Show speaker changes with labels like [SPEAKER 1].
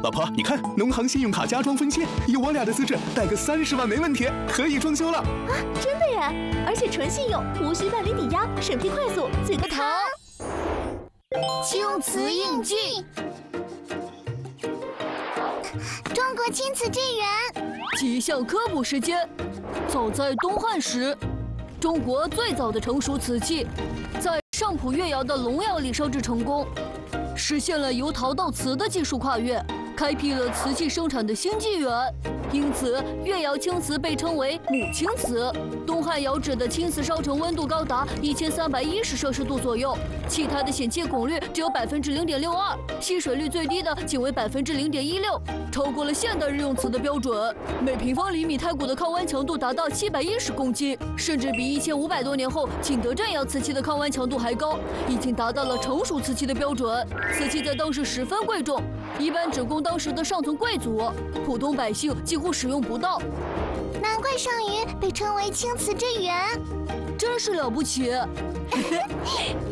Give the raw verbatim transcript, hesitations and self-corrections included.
[SPEAKER 1] 老婆，你看，农行信用卡加装分期，以我俩的资质，贷个三十万没问题，可以装修了。
[SPEAKER 2] 啊，真的耶！而且纯信用，无需办理抵押，审批快速，最高糖。
[SPEAKER 3] 青瓷印记，中国青瓷镇园。
[SPEAKER 4] 气象科普时间。早在东汉时，中国最早的成熟瓷器，在上古越窑的龙窑里烧制成功，实现了由陶到瓷的技术跨越，开辟了瓷器生产的新纪元。因此，越窑青瓷被称为母青瓷。东汉窑址的青瓷烧成温度高达一千三百一十摄氏度左右，气态的显气汞率只有百分之零点六二，吸水率最低的仅为百分之零点一六，超过了现代日用瓷的标准。每平方厘米太古的抗剜强度达到七百一十公斤，甚至比一千五百多年后景德镇窑瓷器的抗剜强度还高，已经达到了成熟瓷器的标准。瓷器在当时十分贵重，一般只供当时的上层贵族，普通百姓几乎使用不到。
[SPEAKER 3] 难怪上虞被称为青瓷镇园，
[SPEAKER 4] 真是了不起。